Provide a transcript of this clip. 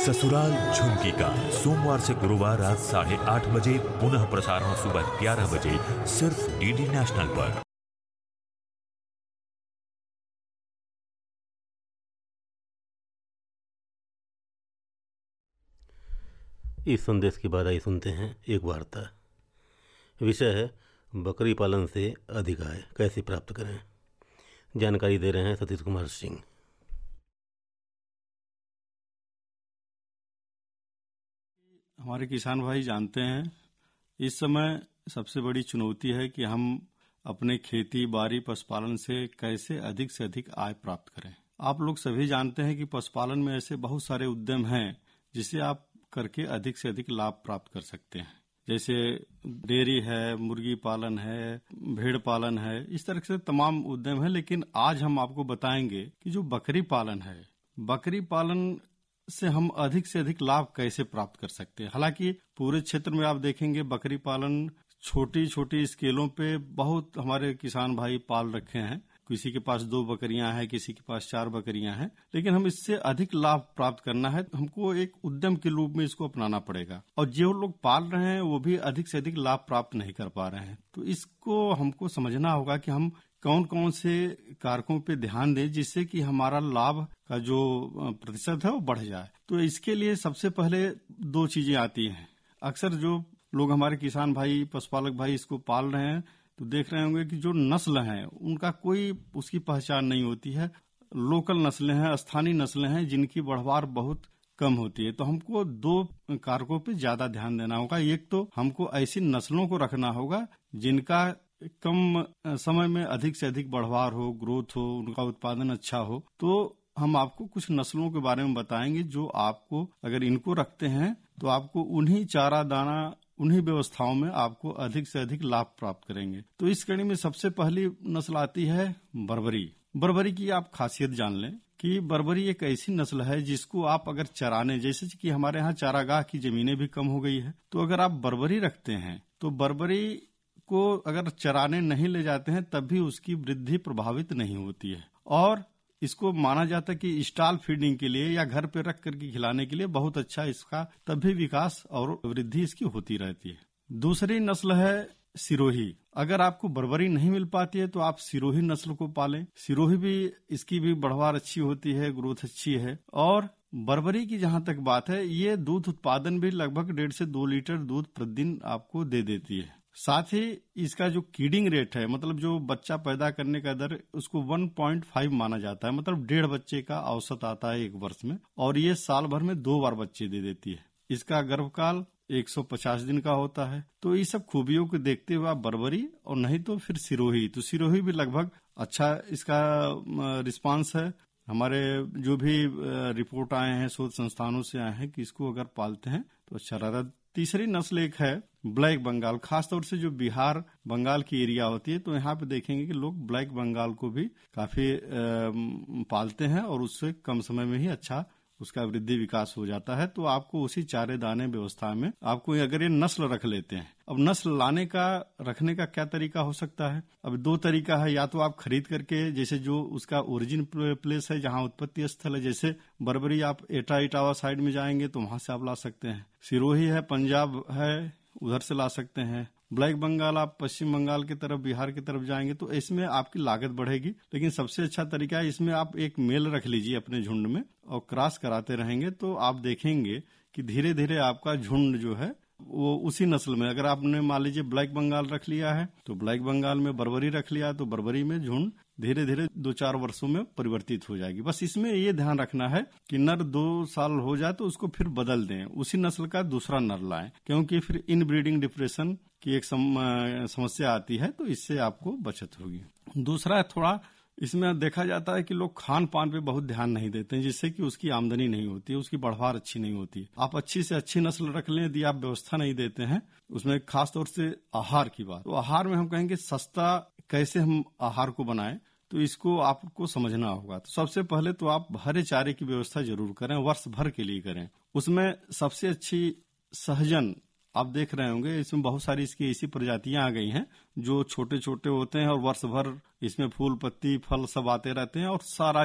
ससुराल झुमकी का सोमवार से गुरुवार रात 8:30 बजे, पुनः प्रसारण सुबह 11 बजे, सिर्फ डीडी नेशनल पर। इस संदेश के बाद आई सुनते हैं एक वार्ता। विषय है बकरी पालन से अधिक आय कैसे प्राप्त करें। जानकारी दे रहे हैं सतीश कुमार सिंह। हमारे किसान भाई जानते हैं, इस समय सबसे बड़ी चुनौती है कि हम अपने खेती बाड़ी पशुपालन से कैसे अधिक से अधिक आय प्राप्त करें। आप लोग सभी जानते हैं कि पशुपालन में ऐसे बहुत सारे उद्यम हैं जिसे आप करके अधिक से अधिक लाभ प्राप्त कर सकते हैं। जैसे डेयरी है, मुर्गी पालन है, भेड़ पालन है, इस तरह से तमाम उद्यम है। लेकिन आज हम आपको बताएंगे कि जो बकरी पालन है, बकरी पालन से हम अधिक से अधिक लाभ कैसे प्राप्त कर सकते हैं। हालांकि पूरे क्षेत्र में आप देखेंगे बकरी पालन छोटी छोटी स्केलों पे बहुत हमारे किसान भाई पाल रखे हैं। किसी के पास 2 बकरियां हैं, किसी के पास 4 बकरियां हैं। लेकिन हम इससे अधिक लाभ प्राप्त करना है, हमको एक उद्यम के रूप में इसको अपनाना पड़ेगा। और जो लोग पाल रहे हैं वो भी अधिक से अधिक लाभ प्राप्त नहीं कर पा रहे हैं। तो इसको हमको समझना होगा कि हम कौन कौन से कारकों पे ध्यान दें जिससे कि हमारा लाभ का जो प्रतिशत है वो बढ़ जाए। तो इसके लिए सबसे पहले 2 चीजें आती हैं। अक्सर जो लोग हमारे किसान भाई, पशुपालक भाई इसको पाल रहे हैं तो देख रहे होंगे कि जो नस्ल है उनका कोई उसकी पहचान नहीं होती है। लोकल नस्लें हैं, स्थानीय नस्लें हैं जिनकी बढ़वार बहुत कम होती है। तो हमको 2 कारकों पे ज्यादा ध्यान देना होगा। एक तो हमको ऐसी नस्लों को रखना होगा जिनका कम समय में अधिक से अधिक बढ़वार हो, ग्रोथ हो, उनका उत्पादन अच्छा हो। तो हम आपको कुछ नस्लों के बारे में बताएंगे जो आपको अगर इनको रखते हैं तो आपको उन्हीं चारा दाना, उन्हीं व्यवस्थाओं में आपको अधिक से अधिक लाभ प्राप्त करेंगे। तो इस श्रेणी में सबसे पहली नस्ल आती है बर्बरी। बर्बरी की आप खासियत जान लें कि बर्बरी एक ऐसी नस्ल है जिसको आप अगर चराने, जैसे कि हमारे यहाँ चारागाह की जमीनें भी कम हो गई है, तो अगर आप बर्बरी रखते हैं तो बर्बरी को अगर चराने नहीं ले जाते हैं तब भी उसकी वृद्धि प्रभावित नहीं होती है। और इसको माना जाता है कि स्टॉल फीडिंग के लिए या घर पे रख करके खिलाने के लिए बहुत अच्छा इसका तब भी विकास और वृद्धि इसकी होती रहती है। दूसरी नस्ल है सिरोही। अगर आपको बर्बरी नहीं मिल पाती है तो आप सिरोही नस्ल को पालें। सिरोही भी, इसकी भी बढ़वार अच्छी होती है, ग्रोथ अच्छी है। और बर्बरी की जहां तक बात है, ये दूध उत्पादन भी लगभग 1.5 से 2 लीटर दूध प्रतिदिन आपको दे देती है। साथ ही इसका जो कीडिंग रेट है, मतलब जो बच्चा पैदा करने का दर, उसको 1.5 माना जाता है। मतलब 1.5 बच्चे का औसत आता है 1 वर्ष में। और ये साल भर में 2 बार बच्चे दे देती है। इसका गर्भकाल 150 दिन का होता है। तो ये सब खूबियों को देखते हुए आप बर्बरी और नहीं तो फिर सिरोही, तो सिरोही भी लगभग अच्छा इसका रिस्पांस है। हमारे जो भी रिपोर्ट आए हैं शोध संस्थानों से आए हैं कि इसको अगर पालते हैं तो अच्छा रहता। तीसरी नस्ल एक है ब्लैक बंगाल। खासतौर से जो बिहार बंगाल की एरिया होती है तो यहाँ पे देखेंगे कि लोग ब्लैक बंगाल को भी काफी पालते हैं और उससे कम समय में ही अच्छा उसका वृद्धि विकास हो जाता है। तो आपको उसी चारे दाने व्यवस्था में आपको अगर ये नस्ल रख लेते हैं। अब नस्ल लाने का, रखने का क्या तरीका हो सकता है? अब 2 तरीका है। या तो आप खरीद करके, जैसे जो उसका ओरिजिन प्लेस है, जहां उत्पत्ति स्थल है, जैसे बर्बरी आप एटा इटावा साइड में जाएंगे तो वहां से आप ला सकते हैं। सिरोही है, पंजाब है, उधर से ला सकते हैं। ब्लैक बंगाल आप पश्चिम बंगाल की तरफ, बिहार की तरफ जाएंगे तो इसमें आपकी लागत बढ़ेगी। लेकिन सबसे अच्छा तरीका है, इसमें आप एक मेल रख लीजिए अपने झुंड में और क्रॉस कराते रहेंगे तो आप देखेंगे कि धीरे धीरे आपका झुंड जो है वो उसी नस्ल में, अगर आपने मान लीजिए ब्लैक बंगाल रख लिया है तो ब्लैक बंगाल में बर्बरी रख लिया तो बर्बरी में झुंड धीरे धीरे 2-4 वर्षों में परिवर्तित हो जाएगी। बस इसमें ये ध्यान रखना है कि नर 2 साल हो जाए तो उसको फिर बदल दें, उसी नस्ल का दूसरा नर लाएं, क्योंकि फिर इनब्रीडिंग डिप्रेशन की एक समस्या आती है। तो इससे आपको बचत होगी। दूसरा थोड़ा इसमें देखा जाता है कि लोग खान पान पे बहुत ध्यान नहीं देते हैं, जिससे कि उसकी आमदनी नहीं होती है, उसकी बढ़वार अच्छी नहीं होती। आप अच्छी से अच्छी नस्ल रख लें, यदि आप व्यवस्था नहीं देते हैं उसमें, खासतौर से आहार की बात, तो आहार में हम कहेंगे सस्ता कैसे हम आहार को बनाएं, तो इसको आपको समझना होगा। तो सबसे पहले तो आप हरे चारे की व्यवस्था जरूर करें, वर्ष भर के लिए करें। उसमें सबसे अच्छी सहजन आप देख रहे होंगे, इसमें बहुत सारी इसकी ऐसी प्रजातियां आ गई हैं जो छोटे छोटे होते हैं और वर्ष भर इसमें फूल पत्ती फल सब आते रहते हैं और सारा